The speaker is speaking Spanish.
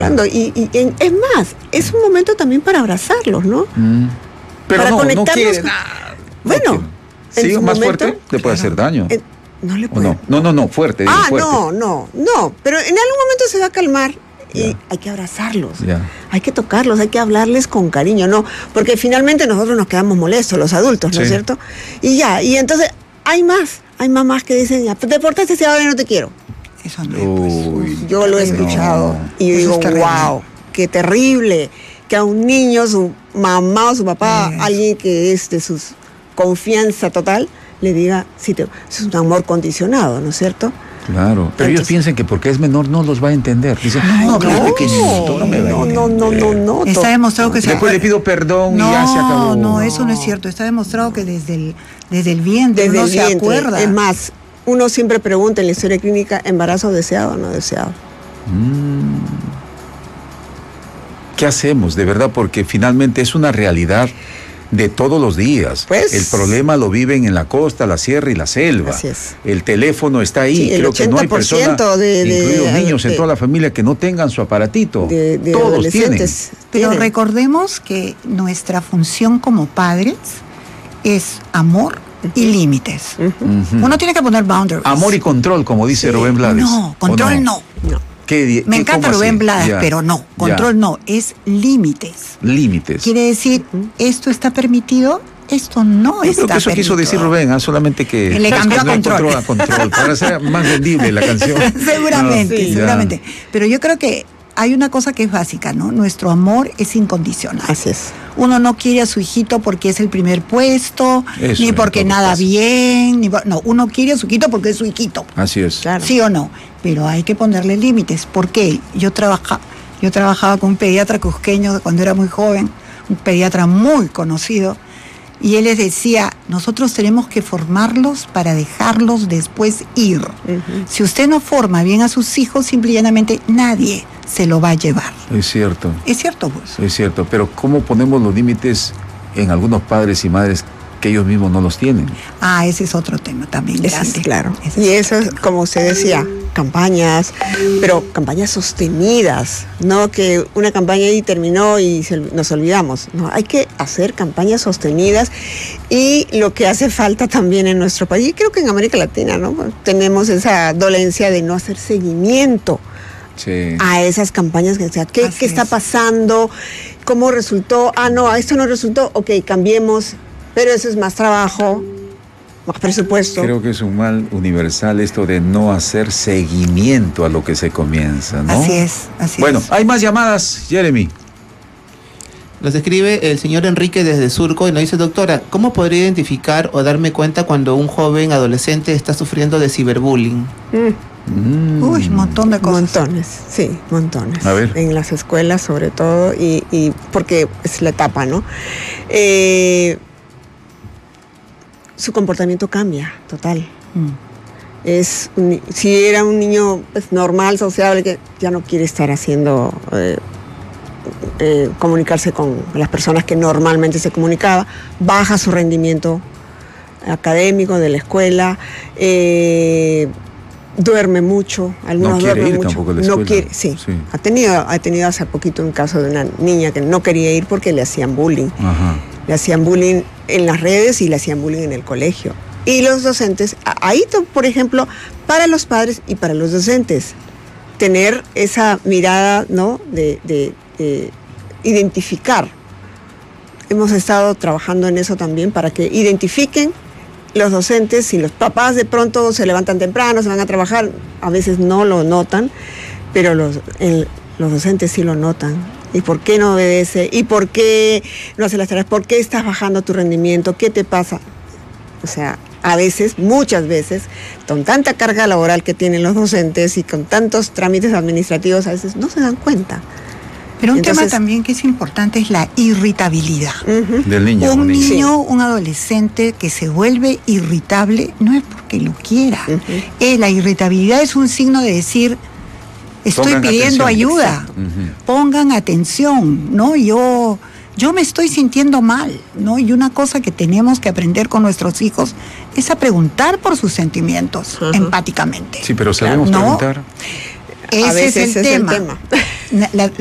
Es más, es un momento también para abrazarlos, ¿no? Pero para no conectarnos quiere. Bueno, ¿Sí? ¿Más momento, fuerte? ¿Le puede hacer daño? No le puede. No, fuerte. Fuerte. No. Pero en algún momento se va a calmar y hay que abrazarlos. Hay que tocarlos, hay que hablarles con cariño, ¿no? Porque finalmente nosotros nos quedamos molestos, los adultos, ¿no es cierto? Y entonces hay mamás que dicen, ya, te portaste ese ahora y no te quiero. Eso no. Yo lo he escuchado y digo, wow, qué terrible que a un niño, su mamá o su papá, alguien que es de su confianza total, le diga, es un amor condicionado, ¿no es cierto? Claro, pero ellos piensan que porque es menor no los va a entender. Dicen, no, Está demostrado que después le pido perdón y ya se acabó. No, eso no es cierto. Está demostrado que desde el vientre uno se acuerda. Es más, uno siempre pregunta en la historia clínica, ¿embarazo deseado o no deseado? ¿Qué hacemos, de verdad? Porque finalmente es una realidad de todos los días. Pues, el problema lo viven en la costa, la sierra y la selva. Así es. El teléfono está ahí. Creo que no hay persona, incluidos niños en toda la familia, que no tengan su aparatito. Todos tienen. Pero recordemos que nuestra función como padres es amor y límites. Uno tiene que poner boundaries. Amor y control, como dice Rubén Blades. No, control no. Me encanta Rubén Blades, pero no, control no, es límites. Límites. Quiere decir, esto está permitido, esto no está permitido. Eso quiso decir Rubén, solamente que le cambió a control. Para ser más vendible la canción. Seguramente. Pero yo creo que hay una cosa que es básica, ¿no? Nuestro amor es incondicional. Así es. Uno no quiere a su hijito porque es el primer puesto, ni porque nada bien, uno quiere a su hijito porque es su hijito. Así es. Claro. Sí o no, pero hay que ponerle límites. ¿Por qué? Yo trabajaba con un pediatra cusqueño cuando era muy joven, un pediatra muy conocido, y él les decía, nosotros tenemos que formarlos para dejarlos después ir. Si usted no forma bien a sus hijos, simple y llanamente nadie se lo va a llevar. Es cierto. Es cierto, pues. Es cierto, pero ¿cómo ponemos los límites en algunos padres y madres que ellos mismos no los tienen? Ese es otro tema también grande. Claro. Y eso es, como usted decía, campañas, pero campañas sostenidas, no que una campaña ahí terminó y nos olvidamos. No, hay que hacer campañas sostenidas, y lo que hace falta también en nuestro país, creo que en América Latina, ¿no? Tenemos esa dolencia de no hacer seguimiento a esas campañas, ¿qué está pasando? ¿Cómo resultó? Esto no resultó, ok, cambiemos, pero eso es más trabajo, más presupuesto. Creo que es un mal universal esto de no hacer seguimiento a lo que se comienza, ¿no? Así es. Bueno, hay más llamadas, Jeremy. Nos escribe el señor Enrique desde Surco y nos dice, doctora, ¿cómo podría identificar o darme cuenta cuando un joven adolescente está sufriendo de ciberbullying? Uy, un montón de cosas. Montones. A ver. En las escuelas sobre todo, y porque es la etapa, ¿no? Su comportamiento cambia, total. Si era un niño normal, sociable, que ya no quiere estar haciendo, comunicarse con las personas que normalmente se comunicaba, baja su rendimiento académico de la escuela, duerme mucho, algunos duermen mucho. No quiere, sí. Ha tenido hace poquito un caso de una niña que no quería ir porque le hacían bullying. Le hacían bullying en las redes y le hacían bullying en el colegio. Y los docentes, ahí, por ejemplo, para los padres y para los docentes, tener esa mirada, ¿no? de identificar. Hemos estado trabajando en eso también para que identifiquen los docentes. Si los papás de pronto se levantan temprano, se van a trabajar, a veces no lo notan, pero los docentes sí lo notan. ¿Y por qué no obedece? ¿Y por qué no hace las tareas? ¿Por qué estás bajando tu rendimiento? ¿Qué te pasa? O sea, a veces, muchas veces, con tanta carga laboral que tienen los docentes y con tantos trámites administrativos, a veces no se dan cuenta. Pero un tema también que es importante es la irritabilidad. Del niño. Un niño, un adolescente que se vuelve irritable no es porque lo quiera. La irritabilidad es un signo de decir, estoy pidiendo ayuda, pongan atención, ¿no? Yo me estoy sintiendo mal, ¿no? Y una cosa que tenemos que aprender con nuestros hijos es a preguntar por sus sentimientos empáticamente. Sí, pero sabemos preguntar. Ese es el tema. la